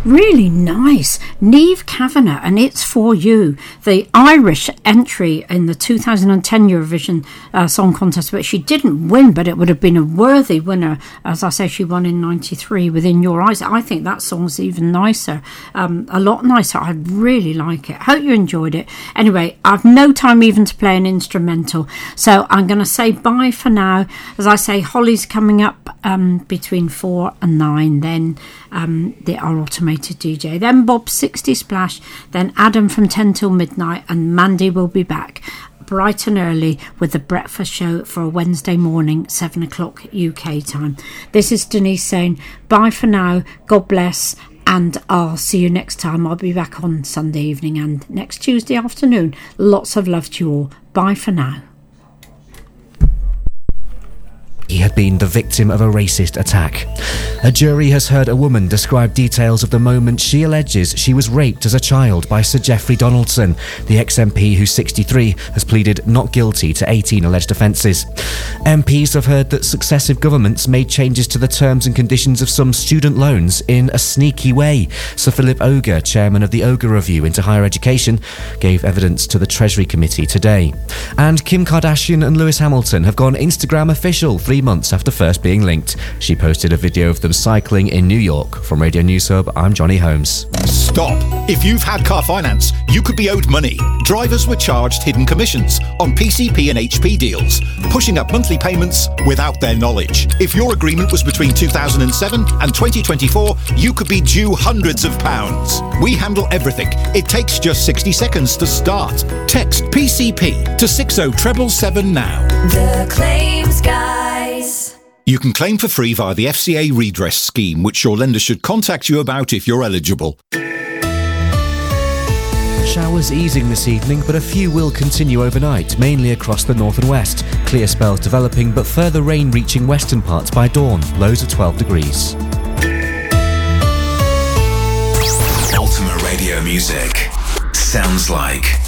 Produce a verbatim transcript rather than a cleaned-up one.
Really nice. Niamh Kavanagh, and It's For You, the Irish entry in the two thousand ten Eurovision uh, Song Contest, but she didn't win, but it would have been a worthy winner. As I say, she won in ninety-three, Within Your Eyes. I think that song's even nicer, um, a lot nicer. I really like it. Hope you enjoyed it. Anyway, I've no time even to play an instrumental, so I'm going to say bye for now. As I say, Holly's coming up um, between four and nine, then um, the our automated D J, then Bob sixty Splash, then Adam from ten till midnight, and Mandy will be back bright and early with the breakfast show for a Wednesday morning, seven o'clock U K time. This is Denise saying bye for now, God bless, and I'll see you next time. I'll be back on Sunday evening and next Tuesday afternoon. Lots of love to you all. Bye for now. He had been the victim of a racist attack. A jury has heard a woman describe details of the moment she alleges she was raped as a child by Sir Geoffrey Donaldson. The ex-M P, who's sixty-three, has pleaded not guilty to eighteen alleged offences. M Ps have heard that successive governments made changes to the terms and conditions of some student loans in a sneaky way. Sir Philip Oger, chairman of the Oger Review into Higher Education, gave evidence to the Treasury Committee today. And Kim Kardashian and Lewis Hamilton have gone Instagram official three months after first being linked. She posted a video of them cycling in New York. From Radio News Hub, I'm Johnny Holmes. Stop! If you've had car finance, you could be owed money. Drivers were charged hidden commissions on P C P and H P deals, pushing up monthly payments without their knowledge. If your agreement was between two thousand seven and twenty twenty-four, you could be due hundreds of pounds. We handle everything. It takes just sixty seconds to start. Text P C P to six oh seven seven now. The Claims Guys. You can claim for free via the F C A redress scheme, which your lender should contact you about if you're eligible. Showers easing this evening, but a few will continue overnight, mainly across the north and west. Clear spells developing, but further rain reaching western parts by dawn, lows of twelve degrees. Ultimate radio music sounds like